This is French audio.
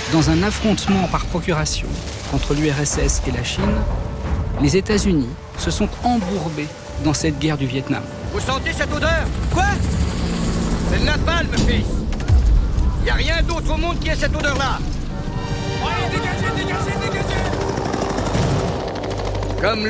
Dans un affrontement par procuration contre l'URSS et la Chine, les États-Unis se sont embourbés dans cette guerre du Vietnam. Vous sentez cette odeur? Quoi? C'est le napalm, fils. Il n'y a rien d'autre au monde qui ait cette odeur-là. Ouais, dégagez! Comme